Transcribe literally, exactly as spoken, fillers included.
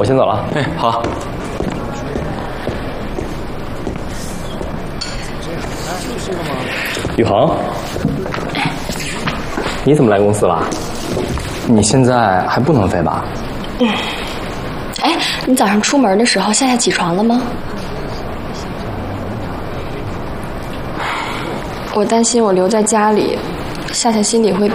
我先走了。 哎，好。 宇恒，你怎么来公司了？你现在还不能飞吧？ 嗯。哎，你早上出门的时候，夏夏起床了吗？我担心我留在家里，夏夏心里会